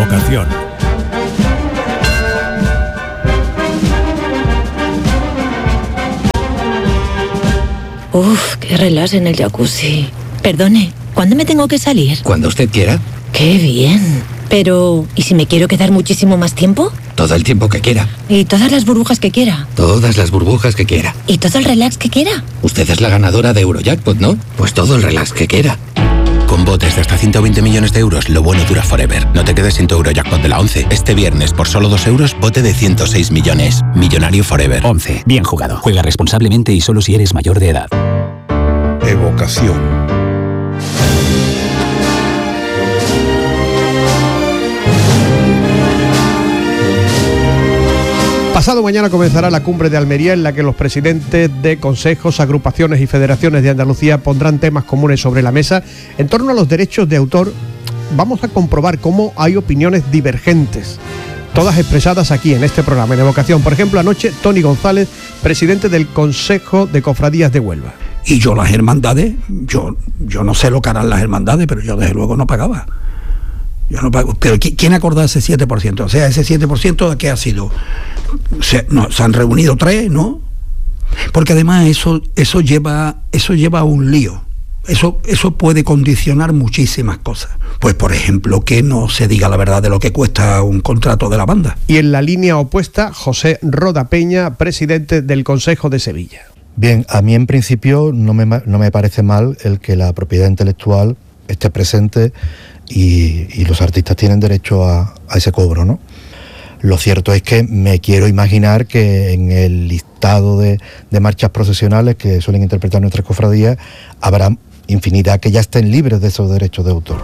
Evocación. Uf, qué relax en el jacuzzi. Perdone, ¿cuándo me tengo que salir? Cuando usted quiera. ¡Qué bien! Pero, ¿y si me quiero quedar muchísimo más tiempo? Todo el tiempo que quiera. ¿Y todas las burbujas que quiera? Todas las burbujas que quiera. ¿Y todo el relax que quiera? Usted es la ganadora de Eurojackpot, ¿no? Pues todo el relax que quiera. Con botes de hasta 120 millones de euros, lo bueno dura forever. No te quedes sin tu Eurojackpot de la 11. Este viernes, por solo 2 euros, bote de 106 millones. Millonario forever. 11. Bien jugado. Juega responsablemente y solo si eres mayor de edad. Evocación. Pasado mañana comenzará la cumbre de Almería, en la que los presidentes de consejos, agrupaciones y federaciones de Andalucía pondrán temas comunes sobre la mesa. En torno a los derechos de autor, vamos a comprobar cómo hay opiniones divergentes, todas expresadas aquí en este programa, en Evocación. Por ejemplo, anoche Tony González, presidente del Consejo de Cofradías de Huelva. Y yo las hermandades, yo no sé lo que harán las hermandades, pero yo desde luego no pagaba. Yo no pago. Pero ¿quién acordó ese 7%? O sea, ese 7%, ¿qué ha sido? Se han reunido 3, ¿no? Porque además eso lleva a un lío. Eso puede condicionar muchísimas cosas. Pues, por ejemplo, que no se diga la verdad de lo que cuesta un contrato de la banda. Y en la línea opuesta, José Roda Peña, presidente del Consejo de Sevilla. Bien, a mí en principio no me parece mal el que la propiedad intelectual esté presente y los artistas tienen derecho a ese cobro, ¿no? Lo cierto es que me quiero imaginar que en el listado de marchas procesionales que suelen interpretar nuestras cofradías habrá infinidad que ya estén libres de esos derechos de autor.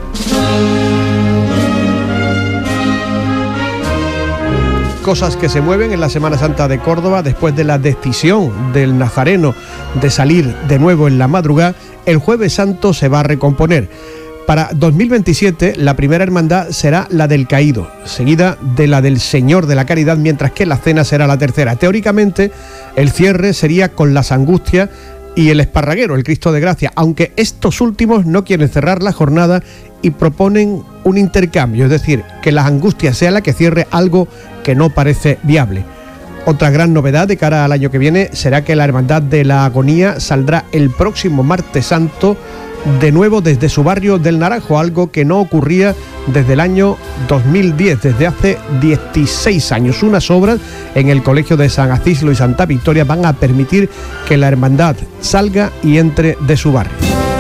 Cosas que se mueven en la Semana Santa de Córdoba después de la decisión del Nazareno de salir de nuevo en la madrugada. El Jueves Santo se va a recomponer. Para 2027 la primera hermandad será la del Caído, seguida de la del Señor de la Caridad, mientras que la cena será la tercera. Teóricamente el cierre sería con las Angustias y el Esparraguero, el Cristo de Gracia, aunque estos últimos no quieren cerrar la jornada y proponen un intercambio, es decir, que las Angustias sea la que cierre, algo que no parece viable. Otra gran novedad de cara al año que viene será que la Hermandad de la Agonía saldrá el próximo Martes Santo de nuevo desde su barrio del Naranjo, algo que no ocurría desde el año 2010, desde hace 16 años. Unas obras en el Colegio de San Acislo y Santa Victoria van a permitir que la hermandad salga y entre de su barrio.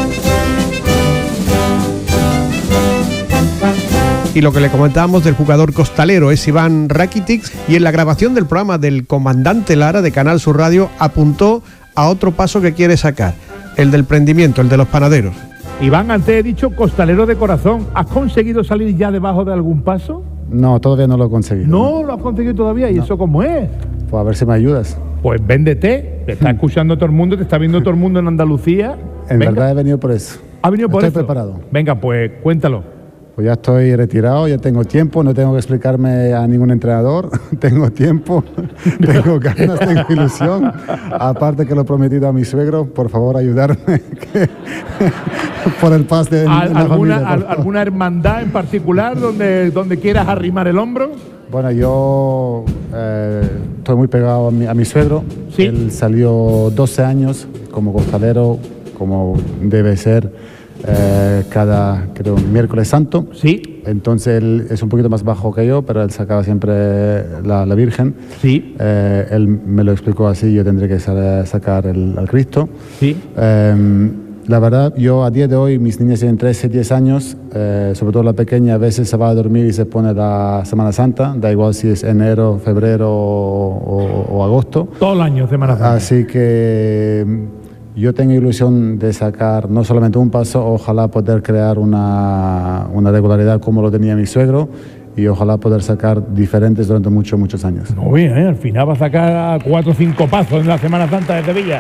Y lo que le comentábamos del jugador costalero es Iván Rakitic, y en la grabación del programa del comandante Lara de Canal Sur Radio apuntó a otro paso que quiere sacar, el del prendimiento, el de los panaderos. Iván, antes he dicho costalero de corazón. ¿Has conseguido salir ya debajo de algún paso? No, todavía no lo he conseguido. ¿No lo has conseguido todavía? ¿Y eso cómo es? Pues a ver si me ayudas. Pues véndete, te está escuchando todo el mundo, te está viendo todo el mundo en Andalucía. En verdad he venido por eso. ¿Has venido por eso? Estoy preparado. Venga, pues cuéntalo. Pues ya estoy retirado, ya tengo tiempo, no tengo que explicarme a ningún entrenador, tengo tiempo, tengo ganas, tengo ilusión. Aparte que lo he prometido a mi suegro, por favor ayudarme por el paz de la familia. ¿Alguna hermandad en particular donde quieras arrimar el hombro? Bueno, yo estoy muy pegado a mi suegro. ¿Sí? Él salió 12 años como costalero, como debe ser. Cada, creo, miércoles santo. Sí. Entonces él es un poquito más bajo que yo, pero él sacaba siempre la Virgen. Sí. Él me lo explicó así, yo tendré que sacar al Cristo. Sí. La verdad, yo a día de hoy, mis niñas tienen 13, 10 años, sobre todo la pequeña, a veces se va a dormir y se pone la Semana Santa, da igual si es enero, febrero o agosto. Todo el año Semana Santa. Así que yo tengo ilusión de sacar no solamente un paso, ojalá poder crear una regularidad como lo tenía mi suegro y ojalá poder sacar diferentes durante muchos años. No, bien, al final va a sacar 4 o 5 pasos en la Semana Santa de Sevilla.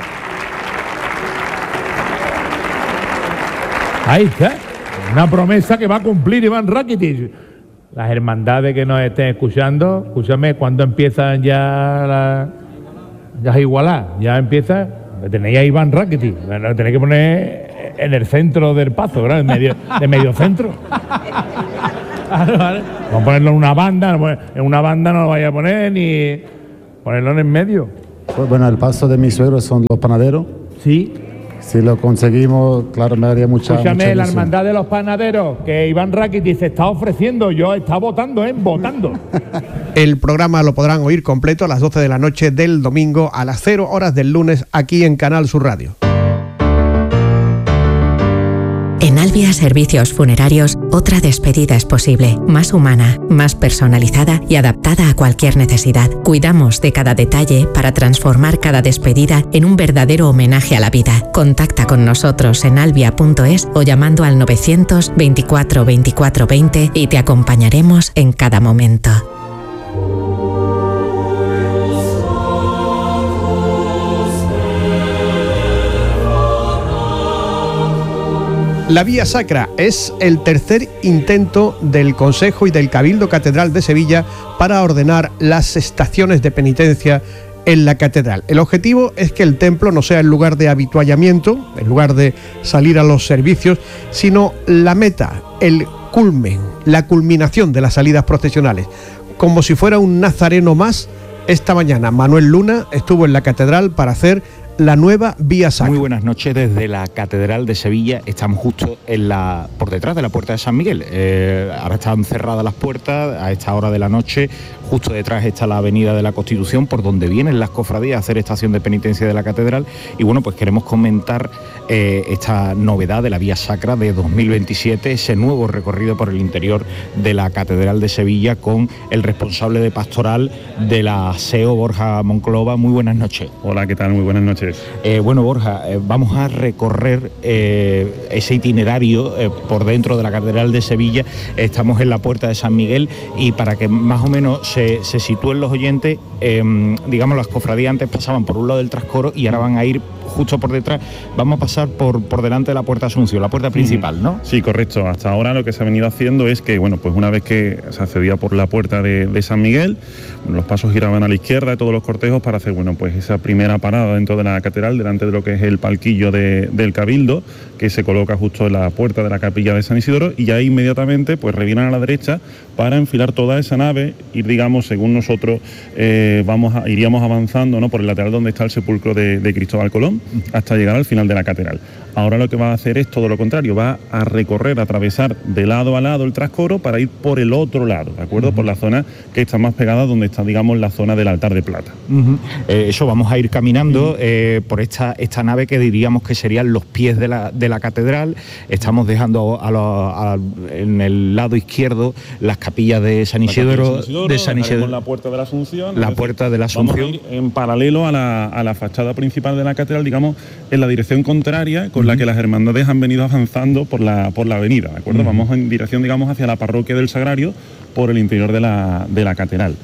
Ahí está, una promesa que va a cumplir Iván Rakitic. Las hermandades que nos estén escuchando, escúchame, ¿cuándo empiezan ya a igualar? Ya empieza. Tenéis a Iván Rakitic, lo tenéis que poner en el centro del paso, ¿verdad? De medio centro. Vale. Vamos a ponerlo en una banda, en una banda no lo vaya a poner ni ponerlo en el medio. Pues bueno, el paso de mis suegros son los panaderos. Sí. Si lo conseguimos, claro, me daría mucha Escúchame, mucha la ilusión. hermandad de los panaderos, que Iván Rakitic se está ofreciendo, yo está votando, votando. El programa lo podrán oír completo a las 12 de la noche del domingo, a las 0 horas del lunes, aquí en Canal Sur Radio. En Albia Servicios Funerarios, otra despedida es posible, más humana, más personalizada y adaptada a cualquier necesidad. Cuidamos de cada detalle para transformar cada despedida en un verdadero homenaje a la vida. Contacta con nosotros en albia.es o llamando al 924 24 20 y te acompañaremos en cada momento. La Vía Sacra es el tercer intento del Consejo y del Cabildo Catedral de Sevilla para ordenar las estaciones de penitencia en la catedral. El objetivo es que el templo no sea el lugar de habituallamiento, el lugar de salir a los servicios, sino la meta, el culmen, la culminación de las salidas procesionales. Como si fuera un nazareno más, esta mañana Manuel Luna estuvo en la catedral para hacer la nueva Vía Sacra. Muy buenas noches desde la Catedral de Sevilla. Estamos justo por detrás de la Puerta de San Miguel. Ahora están cerradas las puertas a esta hora de la noche. Justo detrás está la Avenida de la Constitución, por donde vienen las cofradías a hacer estación de penitencia de la Catedral. Y bueno, pues queremos comentar esta novedad de la Vía Sacra de 2027, ese nuevo recorrido por el interior de la Catedral de Sevilla con el responsable de pastoral de la SEO, Borja Monclova. Muy buenas noches. Hola, ¿qué tal? Muy buenas noches. Bueno, Borja, vamos a recorrer ese itinerario por dentro de la Catedral de Sevilla. Estamos en la Puerta de San Miguel y para que más o menos se sitúen los oyentes, digamos, las cofradías antes pasaban por un lado del trascoro y ahora van a ir justo por detrás. Vamos a pasar por delante de la Puerta Asunción, la puerta principal, ¿no? Sí, correcto. Hasta ahora lo que se ha venido haciendo es que, bueno, pues una vez que se accedía por la puerta de San Miguel, los pasos giraban a la izquierda de todos los cortejos para hacer, bueno, pues esa primera parada dentro de la catedral, delante de lo que es el palquillo del Cabildo, que se coloca justo en la puerta de la capilla de San Isidoro, y ya inmediatamente pues reviran a la derecha para enfilar toda esa nave, y digamos, según nosotros iríamos avanzando, ¿no?, por el lateral donde está el sepulcro de Cristóbal Colón, hasta llegar al final de la catedral. Ahora lo que va a hacer es todo lo contrario, va a recorrer, a atravesar de lado a lado el trascoro para ir por el otro lado, ¿de acuerdo? Por la zona que está más pegada, donde está, digamos, la zona del altar de plata. Eso, vamos a ir caminando por esta nave que diríamos que serían los pies de la catedral. Estamos dejando en el lado izquierdo las capillas de San Isidoro, la Puerta de la Asunción. La Puerta de la Asunción. Vamos a ir en paralelo a la fachada principal de la catedral, digamos, en la dirección contraria con la que las hermandades han venido avanzando por la avenida, ¿de acuerdo? Vamos en dirección, digamos, hacia la parroquia del Sagrario, por el interior de la catedral.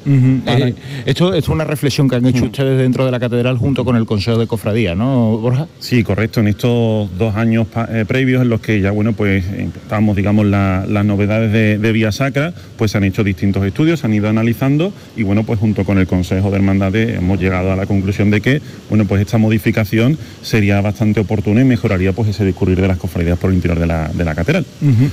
Esto es una reflexión que han hecho ustedes dentro de la catedral junto con el Consejo de Cofradía, ¿no, Borja? Sí, correcto. En estos 2 años previos en los que ya, bueno, pues estábamos, digamos, las novedades de Vía Sacra, pues se han hecho distintos estudios, se han ido analizando y, bueno, pues junto con el Consejo de Hermandades hemos llegado a la conclusión de que, bueno, pues esta modificación sería bastante oportuna y mejoraría pues ese discurrir de las cofradías por el interior de la catedral.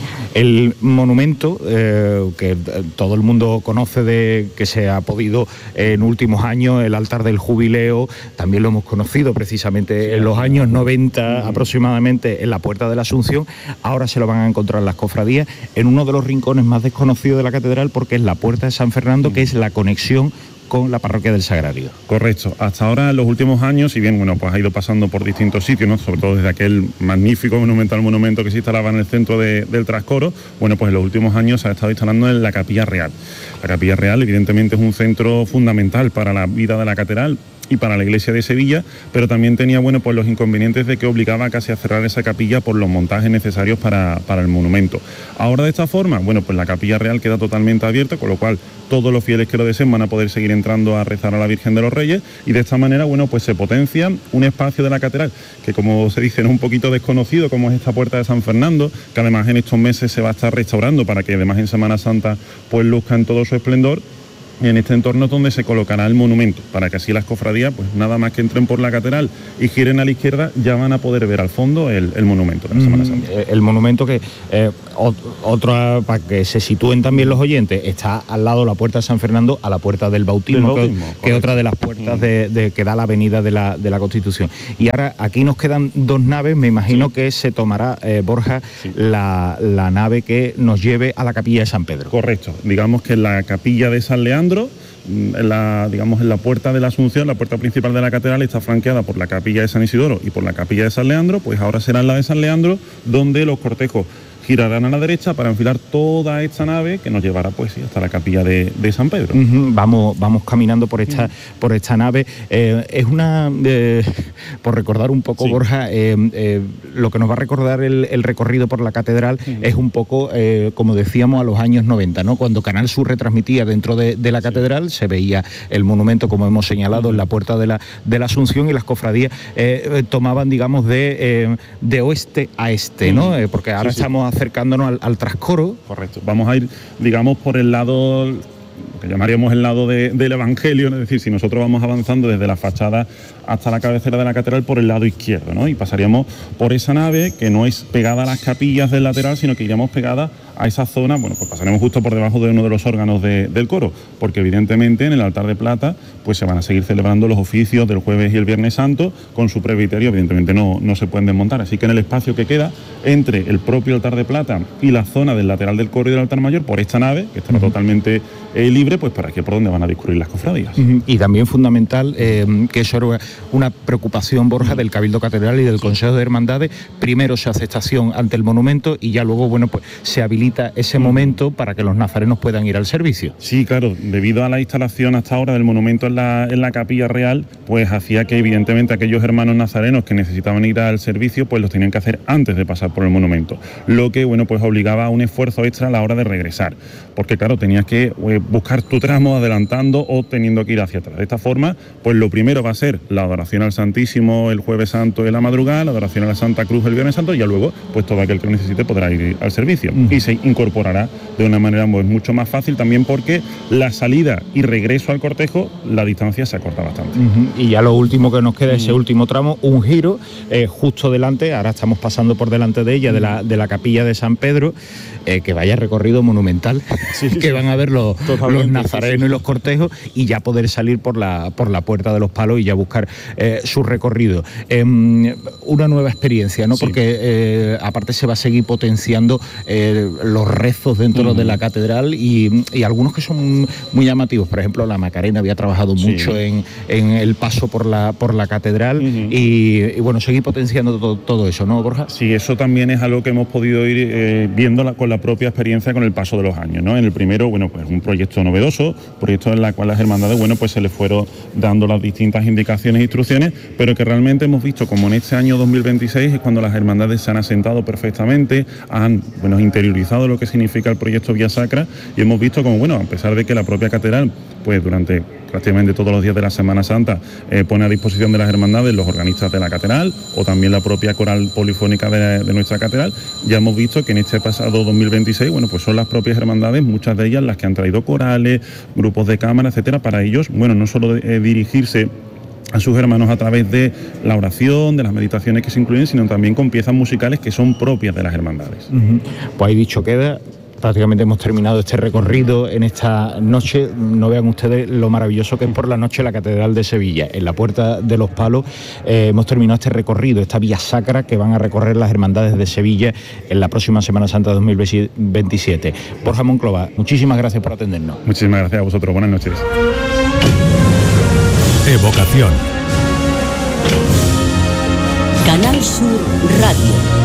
El monumento que todo el mundo conoce, que se ha podido en últimos años, el altar del jubileo, también lo hemos conocido precisamente en los años 90 aproximadamente en la Puerta de la Asunción. Ahora se lo van a encontrar las cofradías en uno de los rincones más desconocidos de la catedral, porque es la Puerta de San Fernando, que es la conexión con la parroquia del Sagrario. Correcto. Hasta ahora, en los últimos años, si bien, bueno, pues ha ido pasando por distintos sitios, ¿no?, sobre todo desde aquel magnífico monumental monumento que se instalaba en el centro del trascoro, bueno, pues en los últimos años se ha estado instalando en la Capilla Real. La Capilla Real, evidentemente, es un centro fundamental para la vida de la catedral y para la iglesia de Sevilla, pero también tenía, bueno, pues los inconvenientes de que obligaba casi a cerrar esa capilla por los montajes necesarios para el monumento. Ahora, de esta forma, bueno, pues la Capilla Real queda totalmente abierta, con lo cual todos los fieles que lo deseen van a poder seguir entrando a rezar a la Virgen de los Reyes, y de esta manera, bueno, pues se potencia un espacio de la catedral que, como se dice, es un poquito desconocido, como es esta Puerta de San Fernando, que además en estos meses se va a estar restaurando para que además en Semana Santa pues luzca en todo su esplendor. en este entorno es donde se colocará el monumento, para que así las cofradías, pues nada más que entren por la catedral y giren a la izquierda, ya van a poder ver al fondo el monumento de la Semana Santa. El monumento que, para que se sitúen también los oyentes, está al lado de la puerta de San Fernando, a la puerta del bautismo, que es otra de las puertas que da la avenida de la Constitución. Y ahora aquí nos quedan dos naves, me imagino que se tomará, Borja, la nave que nos lleve a la capilla de San Pedro. Correcto, digamos que la capilla de San Leandro, en la puerta de la Asunción, la puerta principal de la catedral, está flanqueada por la capilla de San Isidoro y por la capilla de San Leandro, pues ahora será en la de San Leandro donde los cortejos girarán a la derecha para enfilar toda esta nave que nos llevará pues sí, hasta la capilla de San Pedro. Vamos caminando por esta nave. Es una, por recordar un poco, Borja, lo que nos va a recordar el recorrido por la catedral es un poco, como decíamos, a los años 90, ¿no? Cuando Canal Sur retransmitía dentro de la catedral, se veía el monumento, como hemos señalado, en la puerta de la Asunción, y las cofradías tomaban, digamos, de oeste a este, ¿no? Porque ahora estamos acercándonos al trascoro. Correcto. Vamos a ir, digamos, por el lado, lo que llamaríamos el lado del Evangelio, es decir, si nosotros vamos avanzando desde la fachada hasta la cabecera de la catedral por el lado izquierdo, ¿no? Y pasaríamos por esa nave que no es pegada a las capillas del lateral, sino que iríamos pegada a esa zona. Bueno, pues pasaremos justo por debajo de uno de los órganos del coro, porque evidentemente en el altar de plata pues se van a seguir celebrando los oficios del jueves y el viernes santo con su presbiterio, evidentemente no se pueden desmontar, así que en el espacio que queda entre el propio altar de plata y la zona del lateral del coro y del altar mayor, por esta nave, que estará totalmente libre, pues para aquí es por donde van a discurrir las cofradías. Y también fundamental, que eso era una preocupación, Borja, del Cabildo Catedral y del Consejo de Hermandades. Primero se hace estación ante el monumento y ya luego, bueno, pues se habilita ese momento para que los nazarenos puedan ir al servicio. Sí, claro, debido a la instalación hasta ahora del monumento en la capilla real, pues hacía que evidentemente aquellos hermanos nazarenos que necesitaban ir al servicio, pues los tenían que hacer antes de pasar por el monumento, lo que, bueno, pues obligaba a un esfuerzo extra a la hora de regresar, porque claro, tenías que buscar tu tramo adelantando o teniendo que ir hacia atrás. De esta forma, pues lo primero va a ser la adoración al Santísimo el Jueves Santo de la madrugada, la adoración a la Santa Cruz el Viernes Santo, y ya luego, pues todo aquel que lo necesite podrá ir al servicio. Y se incorporará de una manera pues, mucho más fácil, también porque la salida y regreso al cortejo, la distancia se acorta bastante. Y ya lo último que nos queda, ese último tramo, un giro justo delante, ahora estamos pasando por delante de ella, de la capilla de San Pedro, que vaya recorrido monumental, que van a ver los nazarenos y los cortejos, y ya poder salir por la Puerta de los Palos y ya buscar su recorrido. Una nueva experiencia, ¿no? Porque aparte se va a seguir potenciando los rezos dentro de la catedral y algunos que son muy llamativos. Por ejemplo, la Macarena había trabajado mucho en el paso por la catedral y bueno, seguir potenciando todo eso, ¿no, Borja? Sí, eso también es algo que hemos podido ir viendo con la propia experiencia con el paso de los años, ¿no? En el primero, bueno, pues un proyecto novedoso, proyecto en el cual las hermandades, bueno, pues se les fueron dando las distintas indicaciones e instrucciones, pero que realmente hemos visto como en este año 2026 es cuando las hermandades se han asentado perfectamente, han, bueno, interiorizado lo que significa el proyecto Vía Sacra, y hemos visto como, bueno, a pesar de que la propia catedral, pues durante prácticamente todos los días de la Semana Santa pone a disposición de las hermandades los organistas de la catedral o también la propia coral polifónica de nuestra catedral, ya hemos visto que en este pasado 2026, bueno, pues son las propias hermandades, muchas de ellas las que han traído corales, grupos de cámara, etcétera, para ellos, bueno, no solo dirigirse a sus hermanos a través de la oración, de las meditaciones que se incluyen, sino también con piezas musicales que son propias de las hermandades. Pues ahí dicho queda. Prácticamente hemos terminado este recorrido en esta noche. No vean ustedes lo maravilloso que es por la noche la Catedral de Sevilla. En la Puerta de los Palos hemos terminado este recorrido, esta Vía Sacra que van a recorrer las hermandades de Sevilla en la próxima Semana Santa 2027. Borja Monclova, muchísimas gracias por atendernos. Muchísimas gracias a vosotros. Buenas noches. Evocación. Canal Sur Radio.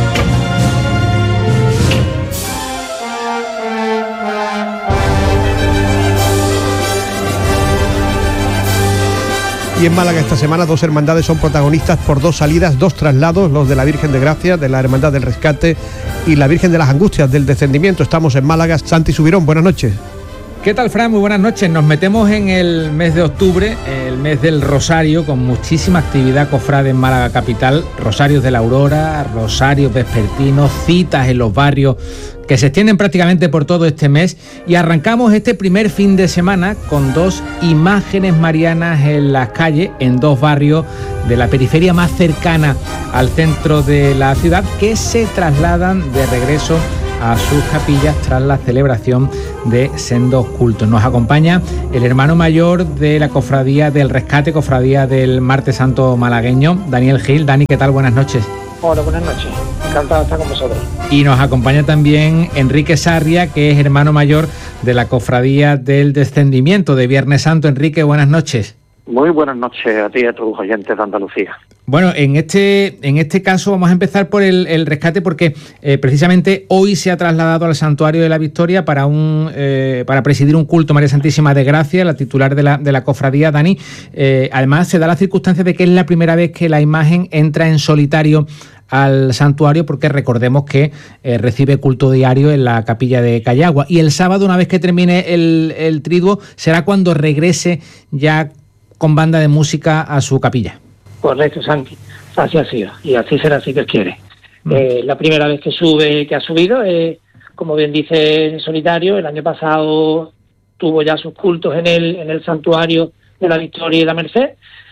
Y en Málaga esta semana 2 hermandades son protagonistas por 2 salidas, 2 traslados, los de la Virgen de Gracia, de la Hermandad del Rescate y la Virgen de las Angustias del Descendimiento. Estamos en Málaga. Santi Subirón, buenas noches. ¿Qué tal, Fran? Muy buenas noches. Nos metemos en el mes de octubre, el mes del Rosario, con muchísima actividad cofrade en Málaga capital, rosarios de la Aurora, rosarios vespertinos, citas en los barrios que se extienden prácticamente por todo este mes, y arrancamos este primer fin de semana con 2 imágenes marianas en las calles, en 2 barrios de la periferia más cercana al centro de la ciudad, que se trasladan de regreso a sus capillas tras la celebración de sendos cultos. Nos acompaña el hermano mayor de la Cofradía del Rescate, Cofradía del Martes Santo malagueño, Daniel Gil. Dani, ¿qué tal? Buenas noches. Hola, buenas noches. Encantado de estar con vosotros. Y nos acompaña también Enrique Sarria, que es hermano mayor de la Cofradía del Descendimiento de Viernes Santo. Enrique, buenas noches. Muy buenas noches a ti y a tus oyentes de Andalucía. Bueno, en este caso vamos a empezar por el rescate, porque precisamente hoy se ha trasladado al Santuario de la Victoria para presidir un culto María Santísima de Gracia, la titular de la cofradía, Dani. Además, se da la circunstancia de que es la primera vez que la imagen entra en solitario al santuario, porque recordemos que recibe culto diario en la capilla de Callagua, y el sábado, una vez que termine el triduo, será cuando regrese ya con banda de música a su capilla. Correcto, Santi. Así ha sido. Y así será, si Dios quiere. La primera vez que ha subido, como bien dice, en solitario. El año pasado tuvo ya sus cultos en el santuario de la Victoria y la Merced,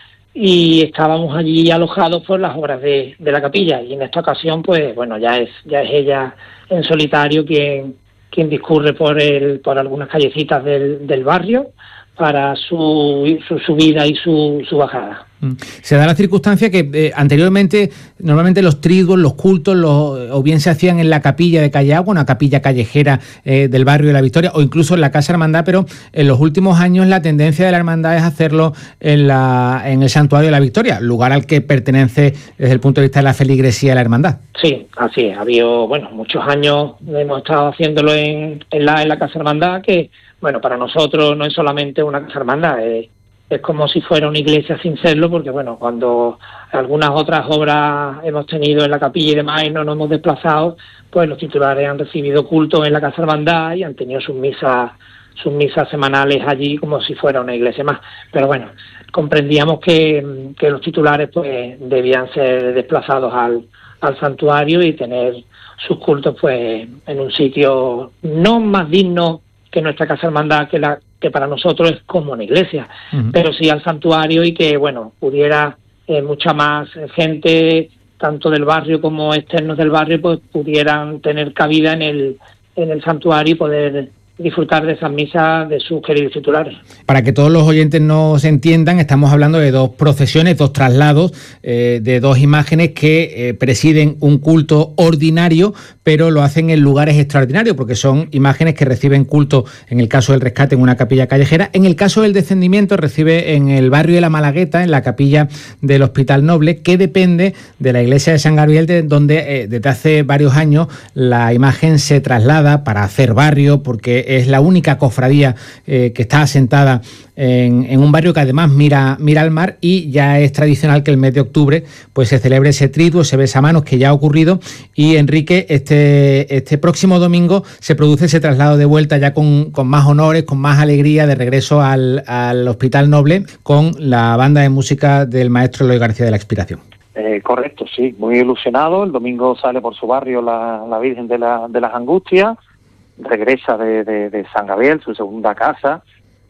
y estábamos allí alojados por las obras de la capilla. Y en esta ocasión, pues bueno, ya es ella en solitario quien discurre por algunas callecitas del barrio para su subida y su bajada. Se da la circunstancia que anteriormente, normalmente los triduos, los cultos, o bien se hacían en la capilla de Callagua, una capilla callejera del barrio de la Victoria, o incluso en la Casa Hermandad, pero en los últimos años la tendencia de la Hermandad es hacerlo en el Santuario de la Victoria, lugar al que pertenece desde el punto de vista de la feligresía de la Hermandad. Sí, así es. Ha habido, muchos años hemos estado haciéndolo en la Casa Hermandad, que, para nosotros no es solamente una Casa Hermandad, es como si fuera una iglesia sin serlo, porque cuando algunas otras obras hemos tenido en la capilla y demás y no nos hemos desplazado, pues los titulares han recibido culto en la Casa Hermandad y han tenido sus misas semanales allí como si fuera una iglesia más. Pero comprendíamos que los titulares pues debían ser desplazados al santuario y tener sus cultos pues en un sitio no más digno que nuestra Casa Hermandad, que para nosotros es como una iglesia, pero sí al santuario, y que pudiera mucha más gente, tanto del barrio como externos del barrio, pues pudieran tener cabida en el santuario y poder disfrutar de esas misas de sus queridos titulares. Para que todos los oyentes nos entiendan, estamos hablando de 2 procesiones, 2 traslados, de 2 imágenes que presiden un culto ordinario, pero lo hacen en lugares extraordinarios, porque son imágenes que reciben culto, en el caso del rescate, en una capilla callejera. En el caso del descendimiento, recibe en el barrio de la Malagueta, en la capilla del Hospital Noble, que depende de la iglesia de San Gabriel, donde desde hace varios años la imagen se traslada para hacer barrio, porque es la única cofradía que está asentada en un barrio que además mira al mar, y ya es tradicional que el mes de octubre pues se celebre ese triduo, ese besamanos, que ya ha ocurrido. Y Enrique, este próximo domingo se produce ese traslado de vuelta ya con más honores, con más alegría, de regreso al Hospital Noble, con la banda de música del maestro Eloy García de la Expiración. Correcto, sí, muy ilusionado. El domingo sale por su barrio la Virgen de las Angustias, regresa de San Gabriel, su segunda casa,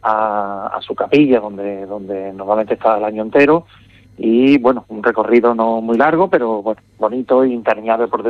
a su capilla, donde normalmente está el año entero, y un recorrido no muy largo, pero bonito y interminable por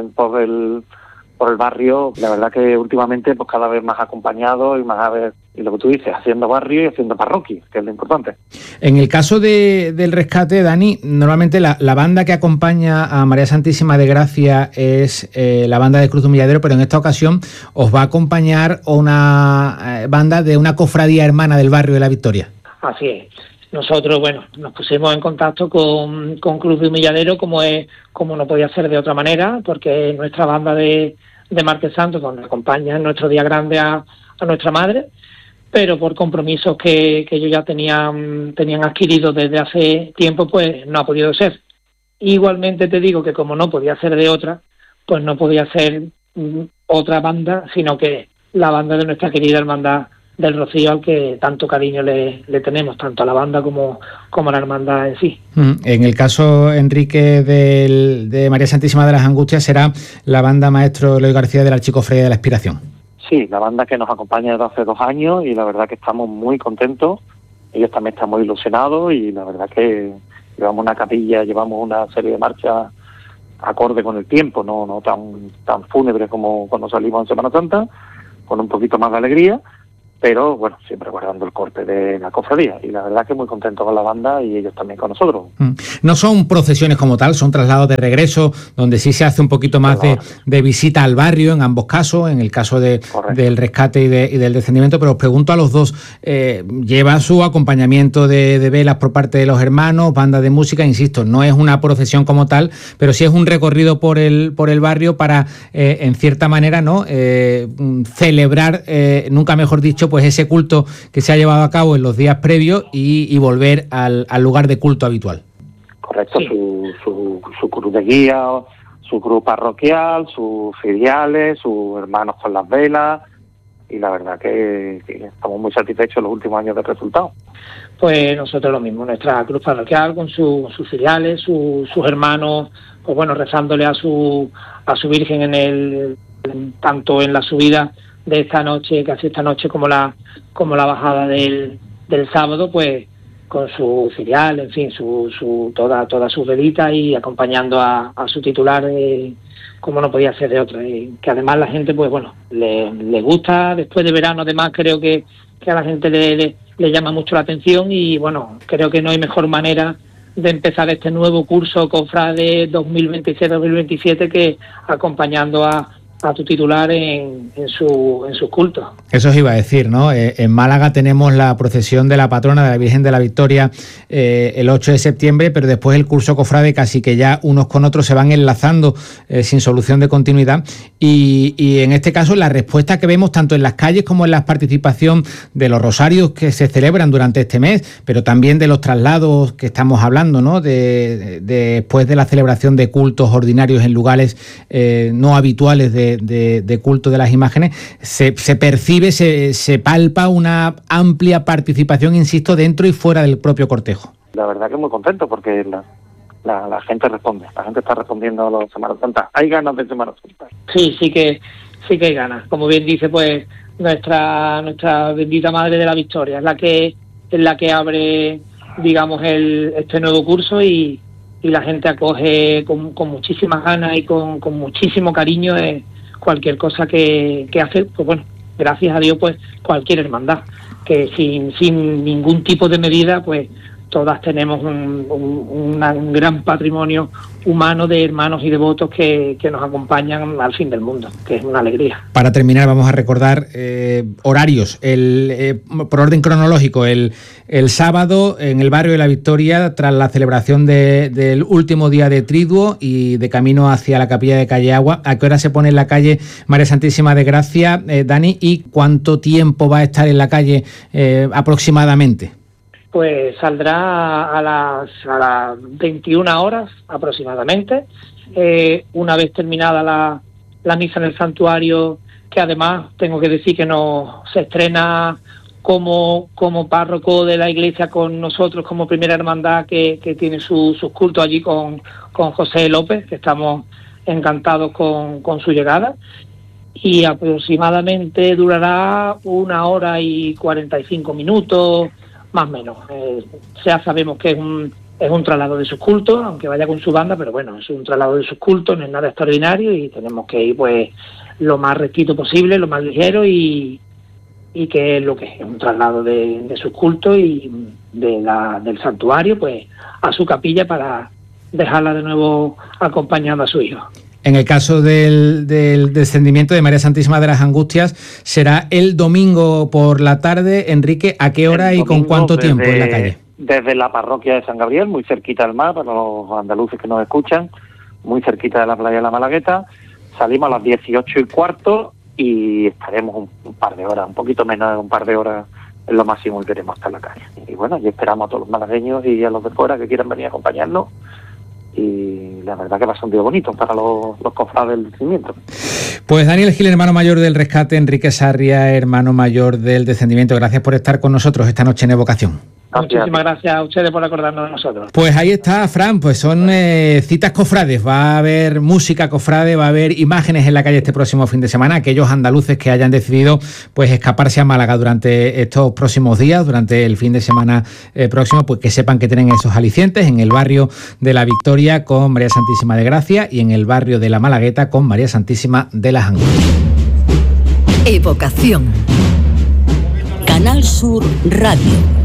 el barrio. La verdad que últimamente pues cada vez más acompañado y más y lo que tú dices, haciendo barrio y haciendo parroquia, que es lo importante. En el caso del rescate, Dani, normalmente la banda que acompaña a María Santísima de Gracia es la banda de Cruz de Humilladero, pero en esta ocasión os va a acompañar una banda de una cofradía hermana del barrio de la Victoria. Así es. Nosotros, nos pusimos en contacto con Cruz de Humilladero, como no podía ser de otra manera, porque es nuestra banda de Martes Santo, donde acompaña en nuestro día grande a nuestra madre, pero por compromisos que ellos ya tenían adquiridos desde hace tiempo, pues no ha podido ser. Igualmente te digo que como no podía ser de otra, pues no podía ser otra banda, sino que la banda de nuestra querida hermandad del Rocío, al que tanto cariño le tenemos, tanto a la banda como a la hermandad en sí. En el caso, Enrique, de María Santísima de las Angustias, será la banda maestro Eloy García del Archicofradía de la Expiración. Sí, la banda que nos acompaña desde hace 2 años, y la verdad que estamos muy contentos. Ellos también están muy ilusionados, y la verdad que llevamos una capilla, llevamos una serie de marchas acorde con el tiempo, no tan fúnebre como cuando salimos en Semana Santa, con un poquito más de alegría, pero bueno, siempre guardando el corte de la cofradía, y la verdad que muy contento con la banda y ellos también con nosotros. No son procesiones como tal, son traslados de regreso, donde sí se hace un poquito más de visita al barrio, en ambos casos, en el caso del rescate y del descendimiento, pero os pregunto a los dos, lleva su acompañamiento de velas por parte de los hermanos, banda de música, insisto, no es una procesión como tal, pero sí es un recorrido por el barrio para, en cierta manera, ¿no?, celebrar, nunca mejor dicho, pues ese culto que se ha llevado a cabo en los días previos y volver al lugar de culto habitual. Correcto, sí. su cruz de guía, su cruz parroquial, sus filiales, sus hermanos con las velas, y la verdad que estamos muy satisfechos los últimos años del resultado. Pues nosotros lo mismo, nuestra cruz parroquial con sus filiales, sus hermanos, pues bueno, rezándole a su Virgen tanto en la subida de esta noche, casi esta noche, como la bajada del sábado, pues con su filial, en fin, toda su velita, y acompañando a su titular, como no podía ser de otra, que además la gente, pues bueno, le gusta. Después de verano, además, creo que a la gente le llama mucho la atención, y bueno, creo que no hay mejor manera de empezar este nuevo curso Cofrade 2026-2027 que acompañando a tu titular en sus cultos. Eso os iba a decir, ¿no? En Málaga tenemos la procesión de la patrona de la Virgen de la Victoria el 8 de septiembre, pero después el curso cofrade casi que ya unos con otros se van enlazando sin solución de continuidad, y en este caso la respuesta que vemos tanto en las calles como en la participación de los rosarios que se celebran durante este mes, pero también de los traslados que estamos hablando, ¿no? Después de la celebración de cultos ordinarios en lugares no habituales de culto de las imágenes, se percibe, se palpa una amplia participación, insisto, dentro y fuera del propio cortejo. La verdad que muy contento, porque la gente responde, la gente está respondiendo a los Semana Santa. Hay ganas de Semana Santa. Sí que hay ganas. Como bien dice, pues nuestra bendita Madre de la Victoria es la que abre, digamos, este nuevo curso, y la gente acoge con muchísimas ganas y con muchísimo cariño cualquier cosa que hace, pues bueno, gracias a Dios, pues cualquier hermandad, que sin ningún tipo de medida, pues todas tenemos un gran patrimonio humano de hermanos y devotos que nos acompañan al fin del mundo, que es una alegría. Para terminar, vamos a recordar horarios. Por orden cronológico, el sábado en el barrio de la Victoria, tras la celebración del último día de Triduo y de camino hacia la capilla de Calle Agua. ¿A qué hora se pone en la calle María Santísima de Gracia, Dani? ¿Y cuánto tiempo va a estar en la calle aproximadamente? Pues saldrá a las 21 horas aproximadamente, una vez terminada la misa en el santuario, que además tengo que decir que se estrena como párroco de la iglesia con nosotros, como primera hermandad que tiene sus cultos allí con José López, que estamos encantados con su llegada, y aproximadamente durará 1 hora y 45 minutos, más o menos. Ya sabemos que es un traslado de sus cultos, aunque vaya con su banda, pero bueno, es un traslado de sus cultos, no es nada extraordinario, y tenemos que ir pues lo más rectito posible, lo más ligero, y que es lo que es un traslado de sus cultos y del santuario pues a su capilla, para dejarla de nuevo acompañando a su hijo. En el caso del descendimiento de María Santísima de las Angustias, será el domingo por la tarde. Enrique, ¿a qué hora y con cuánto tiempo en la calle? Desde la parroquia de San Gabriel, muy cerquita del mar, para los andaluces que nos escuchan, muy cerquita de la playa de la Malagueta. Salimos a las 18:15 y estaremos un par de horas, un poquito menos de un par de horas, es lo máximo que queremos estar en la calle. Y bueno, y esperamos a todos los malagueños y a los de fuera que quieran venir a acompañarnos. Y la verdad que va a ser un día bonito para los cofrades del descendimiento. Pues Daniel Gil, hermano mayor del rescate, Enrique Sarria, hermano mayor del descendimiento, gracias por estar con nosotros esta noche en Evocación. Muchísimas gracias a ustedes por acordarnos de nosotros. Pues ahí está, Fran, pues son citas cofrades, va a haber música cofrade, va a haber imágenes en la calle este próximo fin de semana, aquellos andaluces que hayan decidido pues escaparse a Málaga durante estos próximos días, durante el fin de semana próximo, pues que sepan que tienen esos alicientes en el barrio de la Victoria con María Santísima de Gracia y en el barrio de la Malagueta con María Santísima de las Angustias. Evocación. Canal Sur Radio.